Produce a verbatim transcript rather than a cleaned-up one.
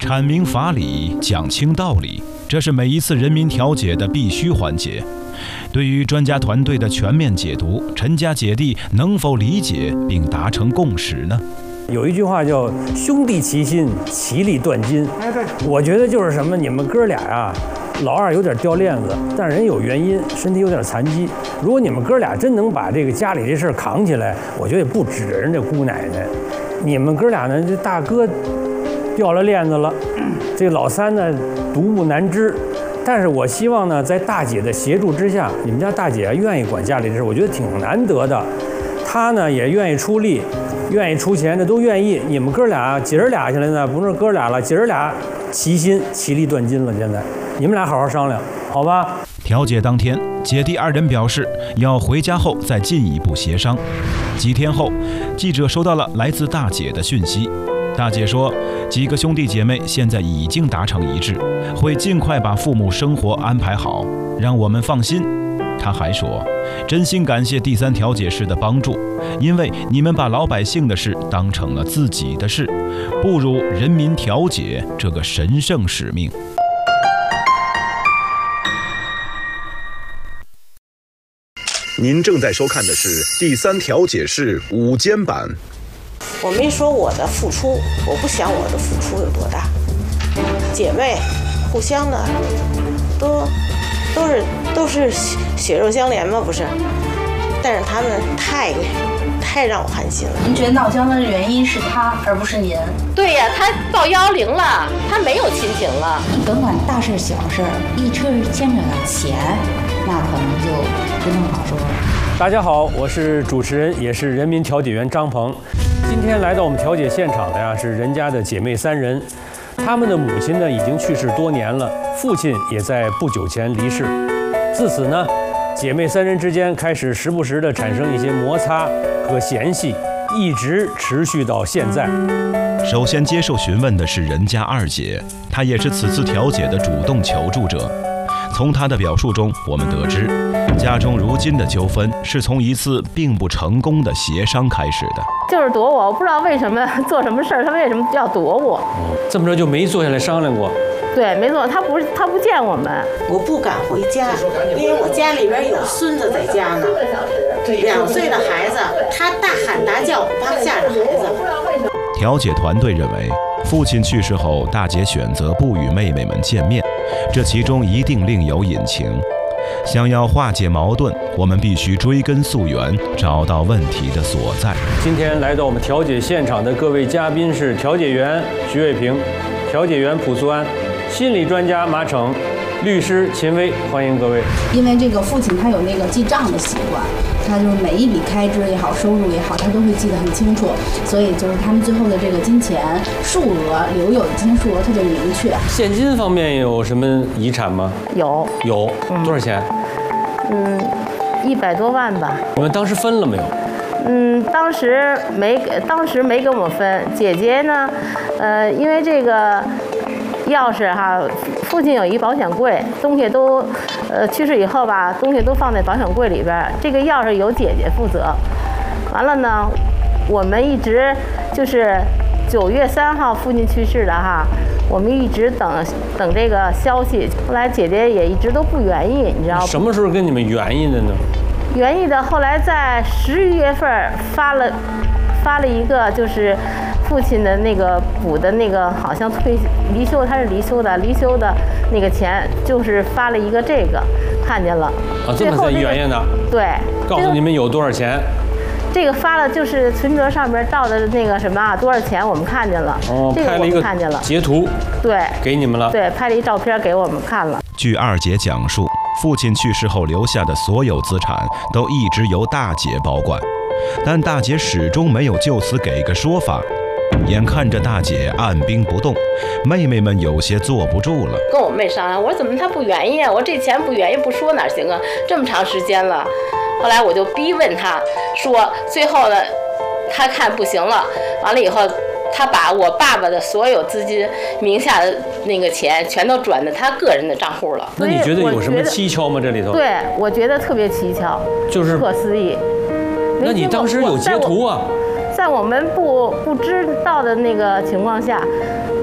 阐明法理，讲清道理，这是每一次人民调解的必须环节。对于专家团队的全面解读，陈家姐弟能否理解并达成共识呢？ 有一句话叫“兄弟齐心，其利断金”。哎，对，我觉得就是什么，你们哥俩呀、啊，老二有点掉链子，但是人有原因，身体有点残疾。如果你们哥俩真能把这个家里这事儿扛起来，我觉得也不止人家姑奶奶。你们哥俩呢，这大哥掉了链子了，这老三呢独木难支。但是我希望呢，在大姐的协助之下，你们家大姐愿意管家里的事，我觉得挺难得的。她呢也愿意出力，愿意出钱，这都愿意。你们哥俩姐儿俩现在呢，不是哥俩了，姐儿俩齐心，其利断金了。现在你们俩好好商量，好吧？ 调解当天，姐弟二人表示要回家后再进一步协商。几天后，记者收到了来自大姐的讯息。大姐说，几个兄弟姐妹现在已经达成一致，会尽快把父母生活安排好，让我们放心。她还说，真心感谢第三调解室的帮助，因为你们把老百姓的事当成了自己的事，不辱人民调解这个神圣使命。 您正在收看的是第三调解室午间版。 我没说我的付出，我不想我的付出有多大。姐妹互相的都都是都是血肉相连嘛，不是？但是他们太太让我寒心了。 您觉得闹僵的原因是他，而不是您？ 对呀，他报幺幺零了，他没有亲情了。 甭管大事小事，一车牵扯到钱，那可能就不那么好说了。 大家好，我是主持人，也是人民调解员张鹏。今天来到我们调解现场的呀，是人家的姐妹三人，他们的母亲呢已经去世多年了，父亲也在不久前离世。自此呢，姐妹三人之间开始时不时的产生一些摩擦和嫌隙，一直持续到现在。 首先接受询问的是人家二姐，她也是此次调解的主动求助者。从她的表述中，我们得知，家中如今的纠纷是从一次并不成功的协商开始的。 就是躲我，我不知道为什么做什么事儿，他为什么要躲我？ 这么着就没坐下来商量过？ 对，没错，他不他不见我们， 我不敢回家，因为我家里边有孙子在家呢，两岁的孩子，他大喊大叫，怕吓着孩子。 调解团队认为，父亲去世后，大姐选择不与妹妹们见面，这其中一定另有隐情。想要化解矛盾，我们必须追根溯源，找到问题的所在。 今天来到我们调解现场的各位嘉宾是调解员徐卫平、调解员蒲素安、心理专家马骋、律师秦薇，欢迎各位。 因为这个父亲他有那个记账的习惯，他就是每一笔开支也好，收入也好，他都会记得很清楚，所以就是他们最后的这个金钱数额留有的金钱数额特别明确。 现金方面有什么遗产吗？ 有有， 嗯、 多少钱？ 嗯，一百多万吧。 你们当时分了没有？ 嗯，当时没，当时没跟我分。姐姐呢，呃，因为这个钥匙哈，父亲有一保险柜，东西都，呃，去世以后吧，东西都放在保险柜里边。这个钥匙由姐姐负责。完了呢，我们一直就是九月三号父亲去世的哈，我们一直等等这个消息。后来姐姐也一直都不愿意，你知道吗？ 什么时候跟你们愿意的呢？ 愿意的，后来在十一月份发了发了一个就是父亲的那个补的那个，好像退离休，他是离休的，离休的那个钱就是发了一个这个，看见了。 啊，这么才愿意的？ 对， 告诉你们有多少钱。 这个发了就是存折上面到的那个什么啊，多少钱我们看见了。 哦， 这个我们看见了。 截图。 对。 给你们了。 对，拍了一照片给我们看了。 据二姐讲述，父亲去世后留下的所有资产都一直由大姐保管，但大姐始终没有就此给个说法。眼看着大姐按兵不动，妹妹们有些坐不住了。 跟我妹商量，我说怎么她不愿意啊？我说这钱不愿意不说哪行啊？这么长时间了。后来我就逼问她说，最后呢，她看不行了，完了以后，她把我爸爸的所有资金名下的那个钱全都转到她个人的账户了。 那你觉得有什么蹊跷吗？这里头？ 对，我觉得特别蹊跷，就是不可思议。 那你当时有截图啊？ 在我们不不知道的那个情况下，